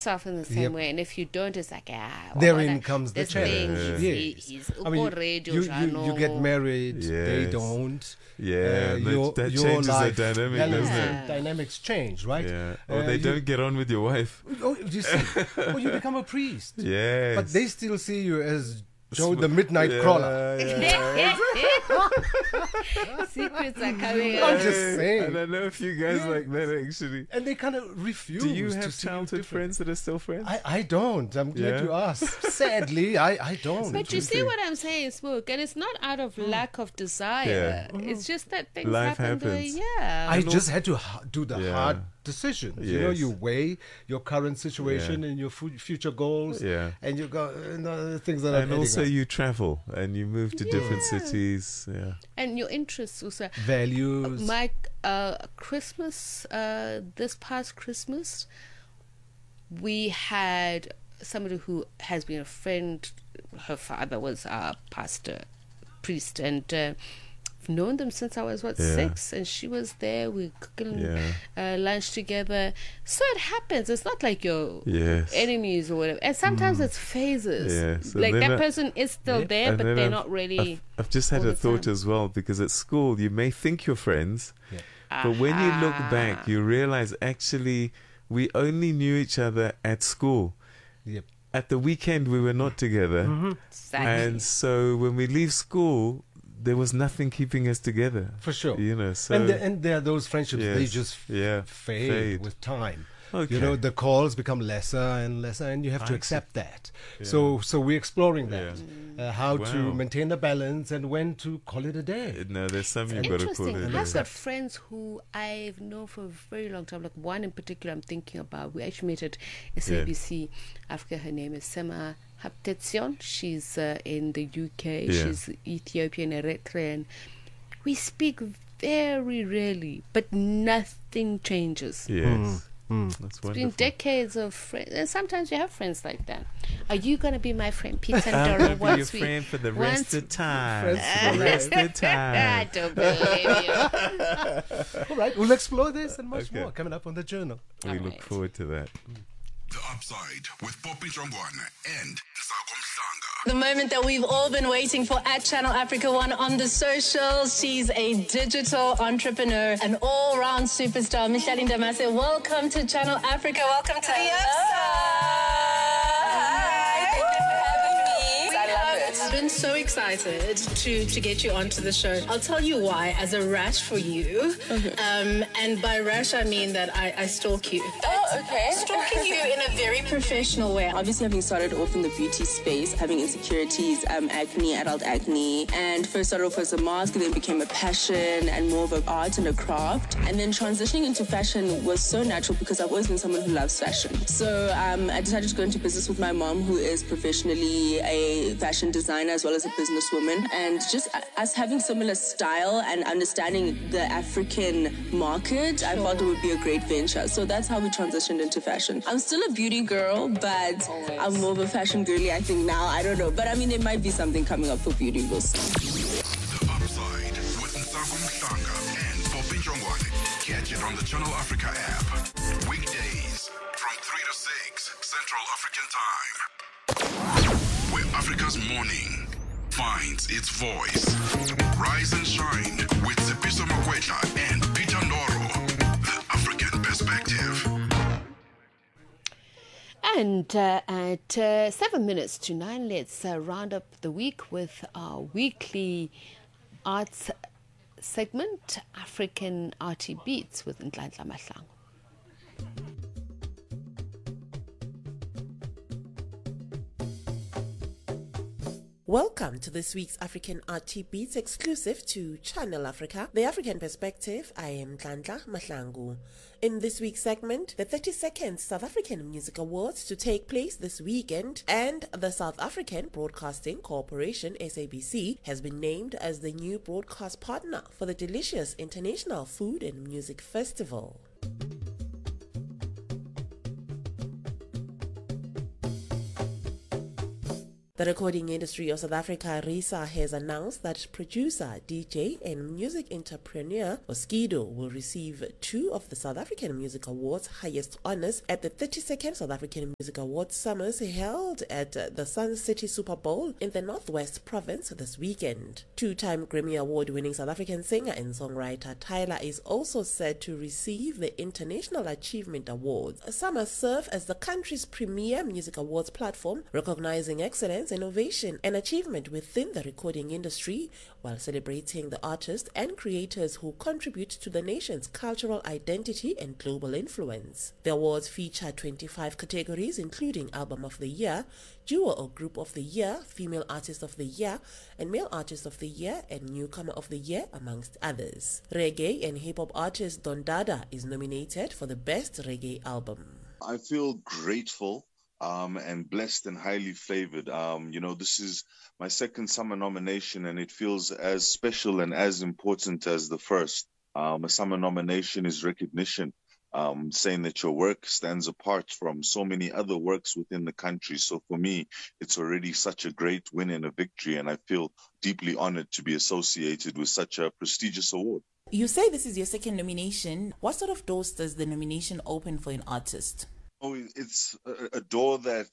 starts off in the same way, and if you don't, it's like, therein comes the this thing. challenge. He's I mean, you get married, they don't. That changes the dynamic, doesn't it? Dynamics change, right? Yeah. Or they don't get on with your wife. Oh, you see, you become a priest. Yes. But they still see you as Joe the Midnight Crawler. Secrets are coming I'm out. just saying. And I know a few guys like that actually. And they kind of refuse. Do you to have see childhood friends that are still friends? I don't. I'm glad you asked. Sadly, I don't. But you see what I'm saying, Spook, and it's not out of lack of desire. It's just that things Life happen the way, happens. I just had to do the hard decisions. You know, Yes. you weigh your current situation and your future goals, and you go things that are. And also you travel and you move to different cities. Yeah. And your interests also. Values. Mike, Christmas, this past Christmas, we had somebody who has been a friend. Her father was a pastor, priest, and I've known them since I was 6, and she was there. We were cooking lunch together. So it happens. It's not like you're enemies or whatever. And sometimes it's phases. Yes. Like And then that person is still there, and but then they're not really. I've just had all a the thought time. as well, because at school you may think you're friends, but when you look back, you realize actually we only knew each other at school. Yep. At the weekend we were not together, Exactly. and so when we leave school, there was nothing keeping us together. For sure. You know, so and there are those friendships, they Yes. just Yeah. fade Fade. with time. Okay. You know, the calls become lesser and lesser, and you have to I accept that. So we're exploring that, how to Wow. maintain the balance and when to call it a day. No, there's some you've got to call Interesting. it. I've got friends who I've known for a very long time. Like one in particular I'm thinking about. We actually met at SABC Africa. Her name is Sema Haptetsion. She's in the UK. She's Ethiopian, Eritrean. We speak very rarely, but nothing changes. Yes. That's It's been wonderful. decades of friends, and sometimes you have friends like that. Are you going to be my friend, Peter I'm Ndoro? gonna be your once we- friend for the once- rest of time. Friends For the rest of I time. don't believe you. All right, we'll explore this and much Okay. more coming up on the journal. We look Alright. forward to that. The Upside with Poppy Jongwana and Nsako Mhlanga. The moment that we've all been waiting for at Channel Africa One on the socials. She's a digital entrepreneur, an all-round superstar. Micheline Damase, welcome to Channel Africa. Welcome to the I've been so excited to get you onto the show. I'll tell you why, as a rash for you. And by rash, I mean that I stalk you. Oh, okay. Stalking you in a very professional way. Obviously, having started off in the beauty space, having insecurities, acne, adult acne, and first started off as a mask, then became a passion and more of an art and a craft. And then transitioning into fashion was so natural because I've always been someone who loves fashion. So I decided to go into business with my mom, who is professionally a fashion designer as well as a businesswoman. And just us having similar style and understanding the African market, I felt it would be a great venture. So that's how we transitioned into fashion. I'm still a beauty girl, but I'm more of a fashion girly, I think now. I don't know. But I mean, there might be something coming up for beauty. We'll see. The Upside with Nsako Mhlanga and Poppy Jongwana. Catch it on the Channel Africa app. Weekdays from 3 to 6 Central African Time. Where Africa's morning finds its voice. Rise and shine with Sipiso Makwetla and Peter Ndoro. The African Perspective. And at 7 minutes to 9, let's round up the week with our weekly arts segment, African Arty Beats with Nhlanhla Mahlangu. Welcome to this week's African RT Beats exclusive to Channel Africa, The African Perspective. I am Nhlanhla Mahlangu. In this week's segment, the 32nd South African Music Awards to take place this weekend, and the South African Broadcasting Corporation, SABC, has been named as the new broadcast partner for the Delicious International Food and Music Festival. The recording industry of South Africa, RISA, has announced that producer, DJ and music entrepreneur Oskido will receive 2 of the South African Music Awards' highest honours at the 32nd South African Music Awards Summers held at the Sun City Super Bowl in the Northwest Province this weekend. 2-time Grammy Award-winning South African singer and songwriter Tyla is also said to receive the International Achievement Awards. Summers serve as the country's premier music awards platform, recognizing excellence, innovation and achievement within the recording industry while celebrating the artists and creators who contribute to the nation's cultural identity and global influence. The awards feature 25 categories including Album of the Year, Duo or Group of the Year, Female Artist of the Year, and Male Artist of the Year and Newcomer of the Year, amongst others. Reggae and hip-hop artist Don Dada is nominated for the Best Reggae Album. I feel grateful and blessed and highly favored. This is my second summer nomination, and it feels as special and as important as the first. A summer nomination is recognition, saying that your work stands apart from so many other works within the country. So for me, it's already such a great win and a victory, and I feel deeply honored to be associated with such a prestigious award. You say this is your second nomination. What sort of doors does the nomination open for an artist? Oh, it's a door that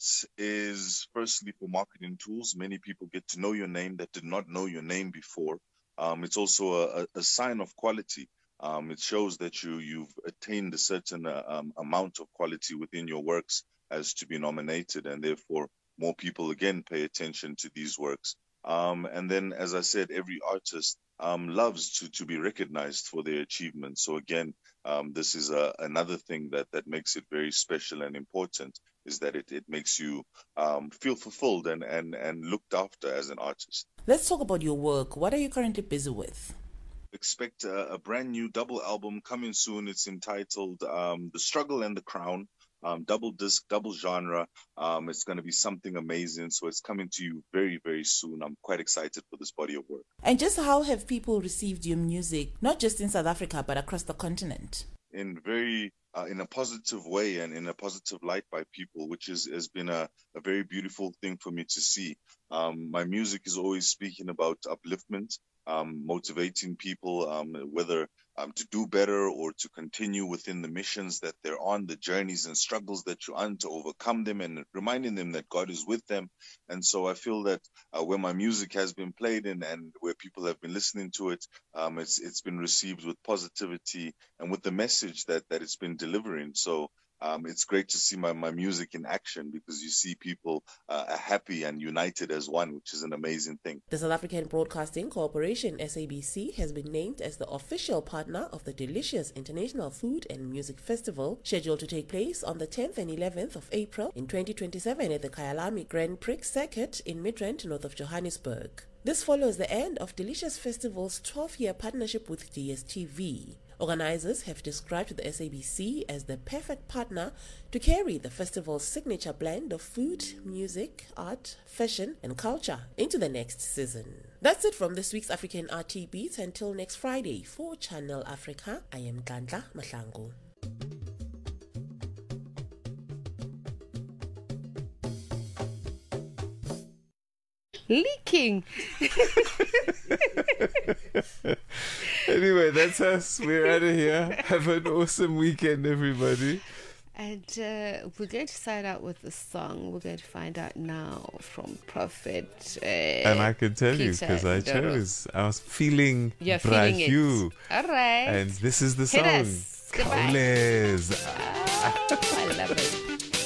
is firstly for marketing tools. Many people get to know your name that did not know your name before. It's also a sign of quality. It shows that you've attained a certain amount of quality within your works as to be nominated, and therefore more people again pay attention to these works. And then, as I said, every artist loves to be recognized for their achievements. So again, this is another thing that makes it very special and important, is that it makes you feel fulfilled and looked after as an artist. Let's talk about your work. What are you currently busy with? Expect a brand new double album coming soon. It's entitled The Struggle and the Crown. Double disc, double genre. It's going to be something amazing. So it's coming to you very, very soon. I'm quite excited for this body of work. And just how have people received your music, not just in South Africa, but across the continent? In a positive way and in a positive light by people, which has been a very beautiful thing for me to see. My music is always speaking about upliftment, motivating people, whether to do better or to continue within the missions that they're on, the journeys and struggles that you're on, to overcome them, and reminding them that God is with them. And so I feel that where my music has been played and where people have been listening to it, it's been received with positivity and with the message that it's been delivering. So it's great to see my music in action, because you see people happy and united as one, which is an amazing thing. The South African Broadcasting Corporation, SABC, has been named as the official partner of the Delicious International Food and Music Festival, scheduled to take place on the 10th and 11th of April in 2027 at the Kyalami Grand Prix Circuit in Midrand, north of Johannesburg. This follows the end of Delicious Festival's 12-year partnership with DSTV. Organizers have described the SABC as the perfect partner to carry the festival's signature blend of food, music, art, fashion, and culture into the next season. That's it from this week's African RT Beats. Until next Friday, for Channel Africa, I am Gandla Mahlangu. Leaking. Anyway, that's us. We're out of here. Have an awesome weekend, everybody. And we're going to start out with a song. We're going to find out now from Prophet. And I can tell you, because I chose. I was feeling Brahu. All right. And this is the song. Hit us. Goodbye. Kaules. I love it.